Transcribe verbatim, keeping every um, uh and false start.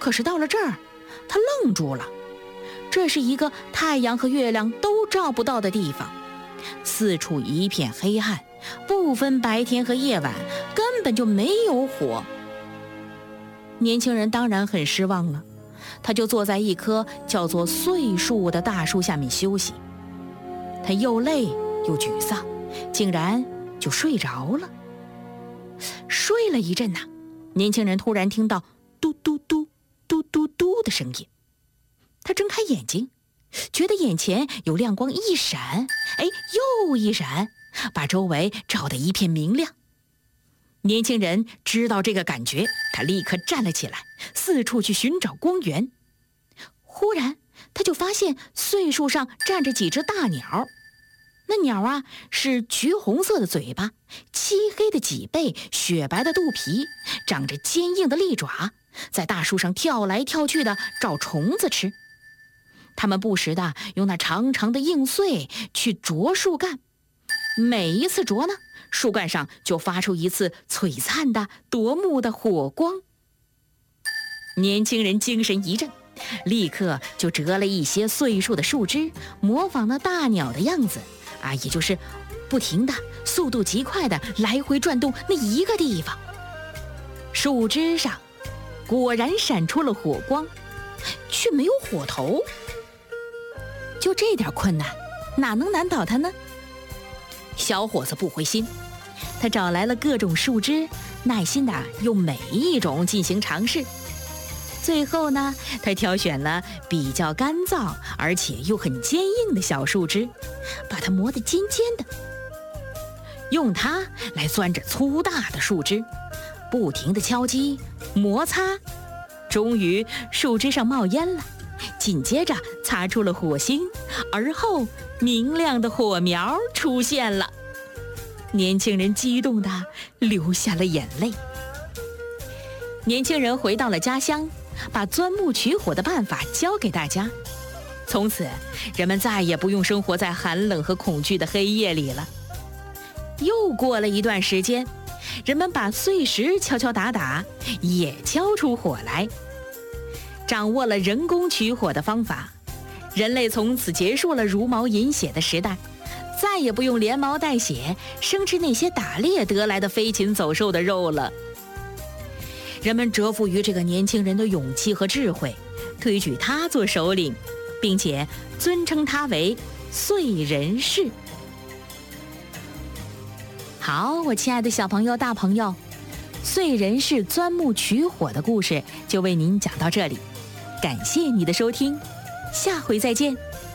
可是到了这儿，他愣住了。这是一个太阳和月亮都照不到的地方，四处一片黑暗，不分白天和夜晚，根本就没有火。年轻人当然很失望了，他就坐在一棵叫做岁树的大树下面休息。他又累又沮丧，竟然就睡着了。睡了一阵呐、啊，年轻人突然听到嘟嘟嘟嘟嘟嘟的声音。他睁开眼睛，觉得眼前有亮光一闪，哎，又一闪，把周围照得一片明亮。年轻人知道这个感觉，他立刻站了起来，四处去寻找光源。忽然他就发现岁树上站着几只大鸟，那鸟啊是橘红色的嘴巴，漆黑的脊背，雪白的肚皮，长着坚硬的利爪，在大树上跳来跳去的找虫子吃。它们不时地用那长长的硬穗去啄树干，每一次啄呢，树干上就发出一次璀璨的夺目的火光。年轻人精神一振，立刻就折了一些岁树的树枝，模仿了大鸟的样子啊，也就是不停的速度极快的来回转动那一个地方。树枝上果然闪出了火光，却没有火头。就这点困难，哪能难倒他呢？小伙子不灰心，他找来了各种树枝，耐心地用每一种进行尝试。最后呢，他挑选了比较干燥而且又很坚硬的小树枝，把它磨得尖尖的，用它来钻着粗大的树枝，不停地敲击摩擦，终于树枝上冒烟了，紧接着擦出了火星，而后明亮的火苗出现了。年轻人激动地流下了眼泪。年轻人回到了家乡，把钻木取火的办法教给大家。从此，人们再也不用生活在寒冷和恐惧的黑夜里了。又过了一段时间，人们把碎石敲敲打打，也敲出火来。掌握了人工取火的方法，人类从此结束了茹毛饮血的时代，再也不用连毛带血生吃那些打猎得来的飞禽走兽的肉了。人们折服于这个年轻人的勇气和智慧，推举他做首领，并且尊称他为燧人氏。好，我亲爱的小朋友大朋友，燧人氏钻木取火的故事就为您讲到这里，感谢你的收听，下回再见。